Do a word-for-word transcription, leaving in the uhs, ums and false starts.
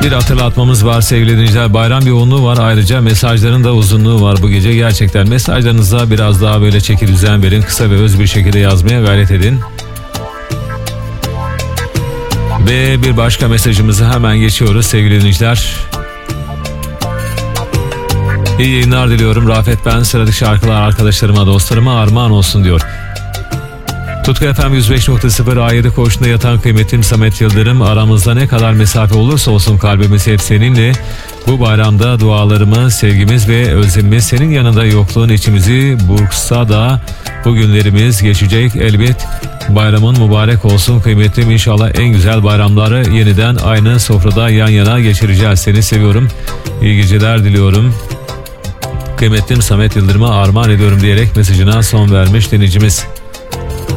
Bir hatırlatmamız var sevgili dinleyiciler. Bayram yoğunluğu var. Ayrıca mesajların da uzunluğu var bu gece. Gerçekten mesajlarınıza biraz daha böyle çeki düzen verin. Kısa ve öz bir şekilde yazmaya gayret edin. Ve bir başka mesajımızı hemen geçiyoruz sevgili dinleyiciler. İyi yayınlar diliyorum. Rafet ben. Sıradaki şarkılar arkadaşlarıma, dostlarıma armağan olsun diyor. Tutku F M yüz beş nokta sıfır A yedi koğuşunda yatan kıymetlim Samet Yıldırım, aramızda ne kadar mesafe olursa olsun kalbimiz hep seninle. Bu bayramda dualarımız, sevgimiz ve özlemimiz senin yanında, yokluğun içimizi burksa da bu günlerimiz geçecek elbet. Bayramın mübarek olsun kıymetlim. İnşallah en güzel bayramları yeniden aynı sofrada yan yana geçireceğiz. Seni seviyorum. İyi geceler diliyorum. Kıymetlim Samet Yıldırım'a armağan ediyorum diyerek mesajına son vermiş dinleyicimiz.